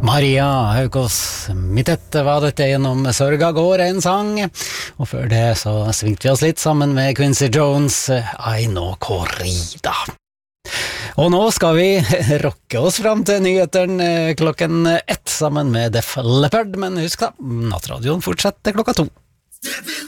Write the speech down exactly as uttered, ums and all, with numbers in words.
Maria Haukås, mitt etter var dette gjennom Sørga går en sang, og før det så svingte vi oss litt sammen med Quincy Jones, I know Corrida. Og nå skal vi rocke oss fram til nyheteren klokken ett sammen med Def Leppard, men husk da, nattradioen fortsetter klokka to.